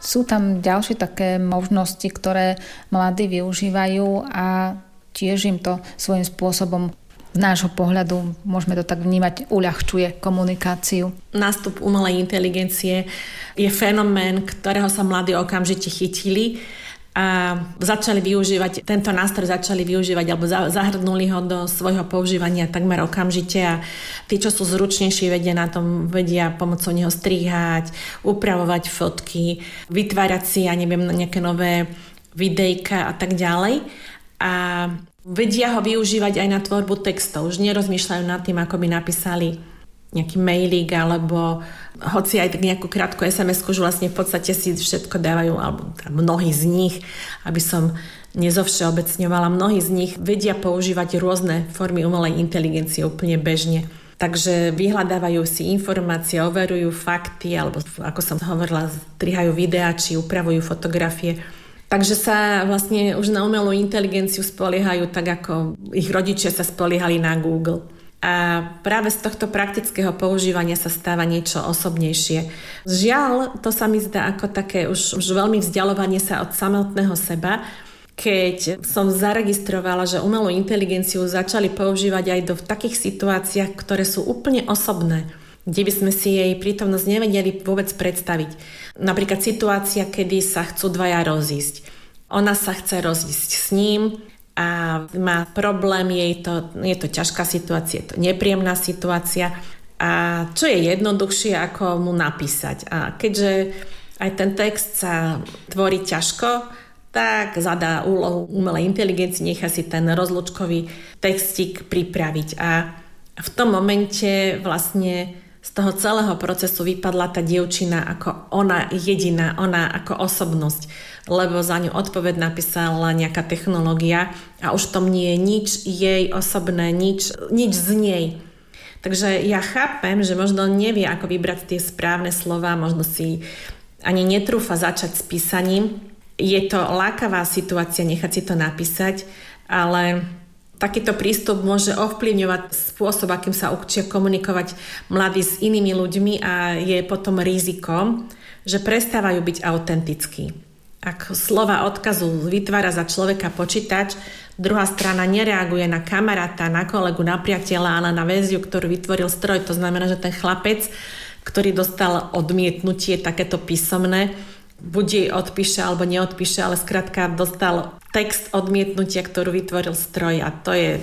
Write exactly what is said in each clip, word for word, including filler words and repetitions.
Sú tam ďalšie také možnosti, ktoré mladí využívajú a tiež im to svojím spôsobom z nášho pohľadu, môžeme to tak vnímať, uľahčuje komunikáciu. Nástup umelej inteligencie je fenomén, ktorého sa mladí okamžite chytili a začali využívať, tento nástroj začali využívať alebo zahrnuli ho do svojho používania takmer okamžite a tí, čo sú zručnejší, vedia na tom, vedia pomocou neho strihať, upravovať fotky, vytvárať si, ja neviem, nejaké nové videjka a tak ďalej. A vedia ho využívať aj na tvorbu textov. Už nerozmýšľajú nad tým, ako by napísali nejaký mailík alebo hoci aj tak nejakú krátku es em esku, že vlastne v podstate si všetko dávajú, alebo mnohí z nich, aby som nezovšeobecňovala, mnohí z nich vedia používať rôzne formy umelej inteligencie úplne bežne. Takže vyhľadávajú si informácie, overujú fakty, alebo ako som hovorila, strihajú videá, či upravujú fotografie. Takže sa vlastne už na umelú inteligenciu spoliehajú tak, ako ich rodičia sa spoliehali na Google. A práve z tohto praktického používania sa stáva niečo osobnejšie. Žiaľ, to sa mi zdá ako také už, už veľmi vzdialovanie sa od samotného seba, keď som zaregistrovala, že umelú inteligenciu začali používať aj do v takých situáciách, ktoré sú úplne osobné, kde by sme si jej prítomnosť nevedeli vôbec predstaviť. Napríklad situácia, kedy sa chcú dvaja rozísť. Ona sa chce rozísť s ním a má problém, jej to, je to ťažká situácia, je to nepríjemná situácia a čo je jednoduchšie, ako mu napísať. A keďže aj ten text sa tvorí ťažko, tak zadá úlohu umelej inteligencii, nechá si ten rozlúčkový textík pripraviť a v tom momente vlastne z toho celého procesu vypadla tá dievčina ako ona jediná, ona ako osobnosť, lebo za ňu odpoveď napísala nejaká technológia a už tom nie je nič jej osobné, nič, nič z nej. Takže ja chápem, že možno nevie, ako vybrať tie správne slova, možno si ani netrúfa začať s písaním. Je to lákavá situácia nechať si to napísať, ale takýto prístup môže ovplyvňovať spôsob, akým sa učia komunikovať mladí s inými ľuďmi a je potom rizikom, že prestávajú byť autentickí. Ak slova odkazu vytvára za človeka počítač, druhá strana nereaguje na kamaráta, na kolegu, na priateľa, ale na verziu, ktorú vytvoril stroj. To znamená, že ten chlapec, ktorý dostal odmietnutie takéto písomné, buď jej odpíše alebo neodpíše, ale skrátka dostal text odmietnutia, ktorú vytvoril stroj a to je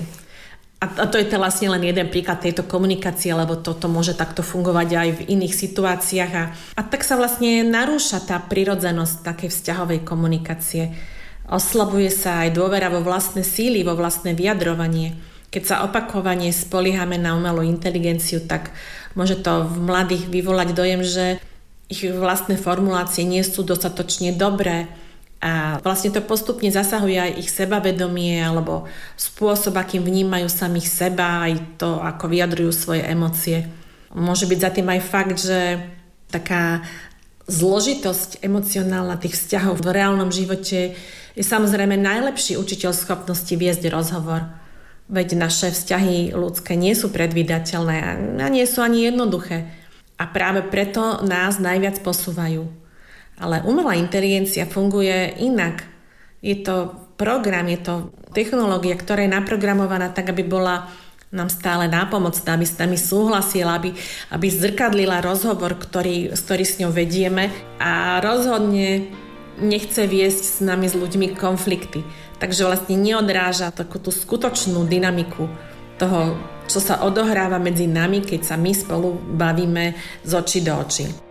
a to je to vlastne len jeden príklad tejto komunikácie, lebo toto môže takto fungovať aj v iných situáciách a, a tak sa vlastne narúša tá prirodzenosť takej vzťahovej komunikácie. Oslabuje sa aj dôvera vo vlastné síly, vo vlastné vyjadrovanie. Keď sa opakovane spoliehame na umelú inteligenciu, tak môže to v mladých vyvolať dojem, že ich vlastné formulácie nie sú dostatočne dobré a vlastne to postupne zasahuje aj ich sebavedomie alebo spôsob, akým vnímajú samých seba, aj to, ako vyjadrujú svoje emócie. Môže byť za tým aj fakt, že taká zložitosť emocionálna tých vzťahov v reálnom živote je samozrejme najlepší učiteľ schopnosti viesť rozhovor. Veď naše vzťahy ľudské nie sú predvídateľné a nie sú ani jednoduché. A práve preto nás najviac posúvajú. Ale umelá inteligencia funguje inak. Je to program, je to technológia, ktorá je naprogramovaná tak, aby bola nám stále nápomocná, aby s nami súhlasila, aby, aby zrkadlila rozhovor, ktorý, ktorý s ňou vedieme a rozhodne nechce viesť s nami, s ľuďmi konflikty. Takže vlastne neodráža takú tú skutočnú dynamiku toho, čo sa odohráva medzi nami, keď sa my spolu bavíme z očí do očí.